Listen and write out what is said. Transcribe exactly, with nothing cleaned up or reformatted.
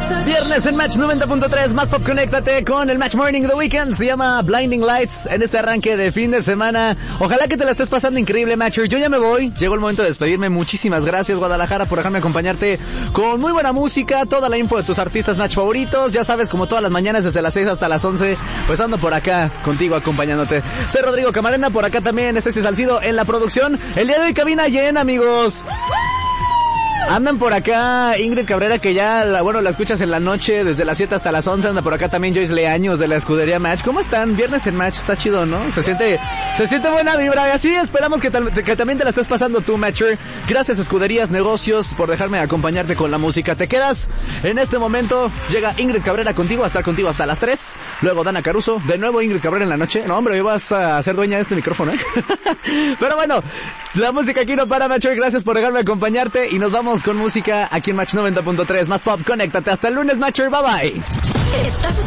Viernes en Match noventa punto tres, más pop, conéctate con el Match Morning The Weekend. Se llama Blinding Lights en este arranque de fin de semana. Ojalá que te la estés pasando increíble, Matcher. Yo ya me voy, llegó el momento de despedirme. Muchísimas gracias, Guadalajara, por dejarme acompañarte con muy buena música, toda la info de tus artistas Match favoritos. Ya sabes, como todas las mañanas desde las seis hasta las once, pues ando por acá contigo acompañándote. Soy Rodrigo Camarena, por acá también Ceci Salcido en la producción. El día de hoy cabina llena, amigos. Andan por acá Ingrid Cabrera, que ya, la, bueno, la escuchas en la noche desde las siete hasta las once. Anda por acá también Joyce Leaños de la escudería Match. ¿Cómo están? Viernes en Match, está chido, ¿no? Se siente, se siente buena vibra. Y así esperamos que, tal, que también te la estés pasando tú, Matcher. Gracias, escuderías, negocios, por dejarme acompañarte con la música. Te quedas en este momento. Llega Ingrid Cabrera contigo, a estar contigo hasta las tres. Luego Dana Caruso, de nuevo Ingrid Cabrera en la noche. No, hombre, hoy vas a ser dueña de este micrófono, ¿eh? Pero bueno, la música aquí no para, Matcher. Gracias por dejarme acompañarte y nos vamos con música aquí en Match noventa punto tres. Más pop, conéctate hasta el lunes, Matcher. Bye bye.